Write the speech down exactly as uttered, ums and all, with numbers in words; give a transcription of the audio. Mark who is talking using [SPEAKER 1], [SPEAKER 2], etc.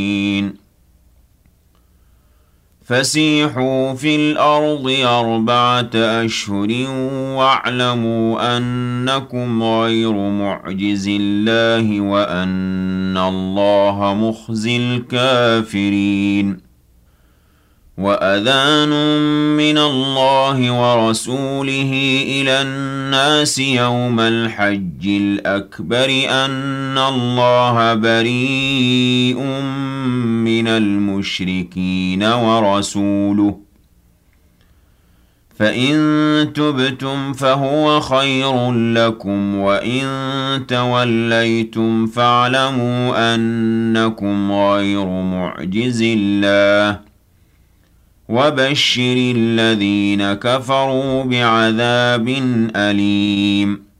[SPEAKER 1] فسيحوا في الأرض أربعة أشهر واعلموا أنكم غير معجز الله وأن الله مخزي الكافرين. وأذان من الله ورسوله إلى الناس يوم الحج الأكبر أن الله بريء من المشركين ورسوله فإن تبتم فهو خير لكم وإن توليتم فاعلموا أنكم غير معجز الله وبشر الذين كفروا بعذاب أليم.